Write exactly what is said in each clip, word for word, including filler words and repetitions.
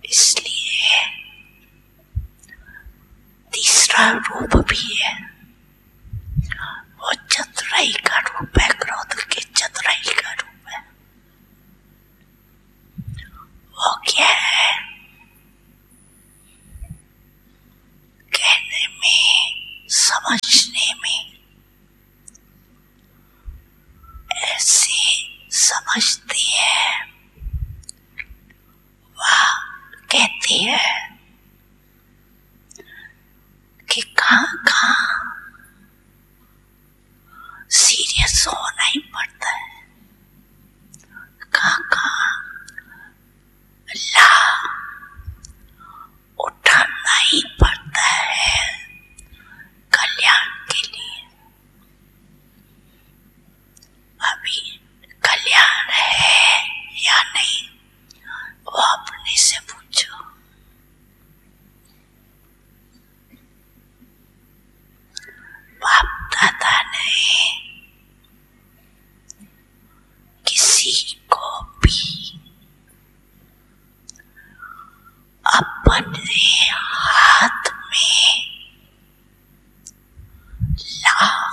इसलिए तीसरा रूप भी है, वो चतुराई का रूप है, क्रोध के चतुराई का रूप है। वो क्या है? कहने में, समझने में ऐसे समझती है, वह कहती है कि कहाँ कहाँ सीरियस होना ही पड़ता है, कहाँ कहाँ लाभ उठाना ही पड़ता है कल्याण के लिए। अभी कल्याण है या नहीं, वो अपने से पूछो। बाप दादा ने किसी को भी अपने हाथ में लाभ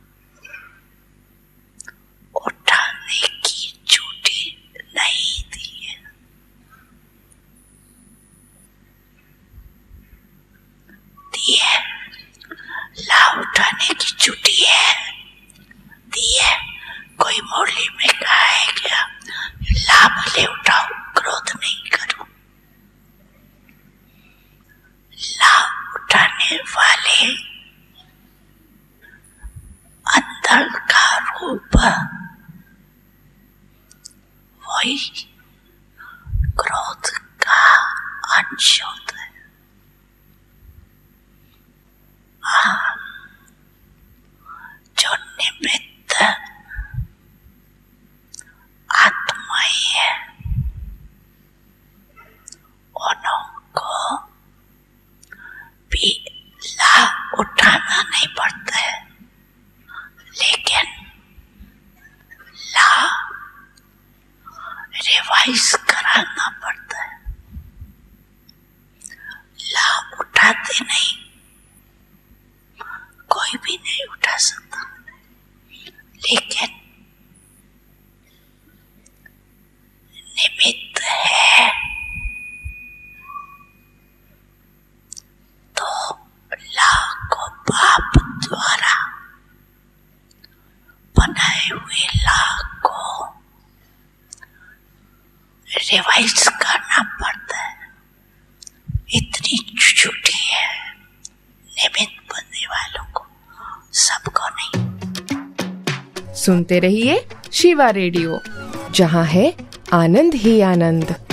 उठाने की छुट्टी नहीं दी है। दी है, लाभ उठाने की छुट्टी है, दी है। कोई मुरली में कहा है क्या लाभ ले उठाओ, क्रोध नहीं करो। लाभ उठाने वाले अंदर का रूप वही क्रोध का अंश होता है। हाँ, जो निमित्त आत्माएं है, उनको भी लाभ उठाना नहीं पड़ता है, लेकिन लाभ रिवाइज कराना पड़ता है। लाभ उठाते नहीं, कोई भी नहीं उठा सकता, लेकिन निमित्त है तो लाभ को बाप द्वारा बनाए हुए लाभ को रिवाइज करना पड़ता है। इतनी छुट्टी है निमित्त बनने वालों को, सबको नहीं। सुनते रहिए शिवा रेडियो, जहां है आनंद ही आनंद।